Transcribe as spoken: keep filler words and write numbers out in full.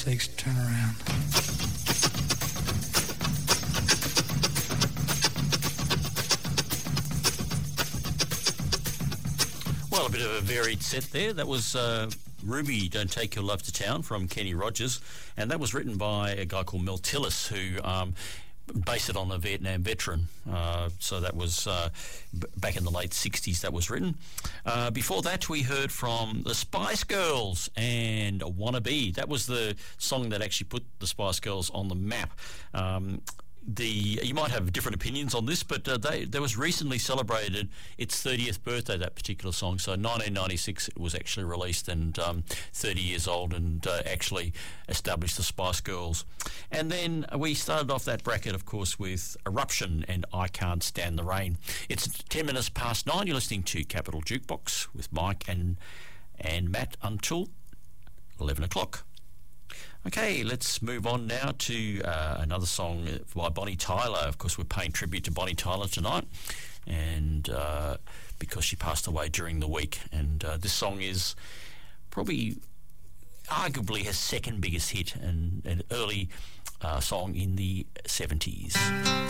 sakes, turn around. Well, a bit of a varied set there. That was uh, Ruby, Don't Take Your Love to Town from Kenny Rogers, and that was written by a guy called Mel Tillis, who um, based it on a Vietnam veteran. Uh, so that was uh, b- back in the late sixties that was written. Uh, before that, we heard from the Spice Girls and Wannabe. That was the song that actually put the Spice Girls on the map. Um, The you might have different opinions on this, but uh, they there was recently celebrated its thirtieth birthday, that particular song. So nineteen ninety-six it was actually released, and um, thirty years old, and uh, actually established the Spice Girls. And then we started off that bracket, of course, with Eruption and I Can't Stand the Rain. It's ten minutes past nine. You're listening to Capital Jukebox with Mike and and Matt until eleven o'clock. Okay, let's move on now to uh, another song by Bonnie Tyler. Of course, we're paying tribute to Bonnie Tyler tonight, and uh, because she passed away during the week. And uh, this song is probably arguably her second biggest hit, and an early uh, song in the seventies.